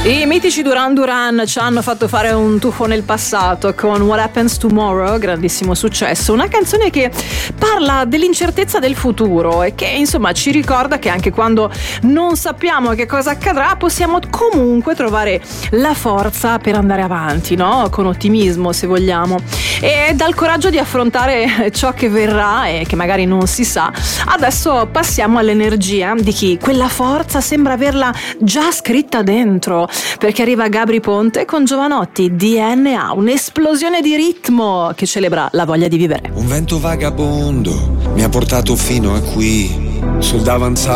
I mitici Duran Duran ci hanno fatto fare un tuffo nel passato con What Happens Tomorrow, grandissimo successo, una canzone che parla dell'incertezza del futuro e che insomma ci ricorda che anche quando non sappiamo che cosa accadrà possiamo comunque trovare la forza per andare avanti, no? Con ottimismo, se vogliamo, e dal coraggio di affrontare ciò che verrà e che magari non si sa. Adesso passiamo all'energia di chi quella forza sembra averla già scritta dentro, perché arriva Gabry Ponte con Jovanotti, DNA, un'esplosione di ritmo che celebra la voglia di vivere. Un vento vagabondo mi ha portato fino a qui, sul davanzale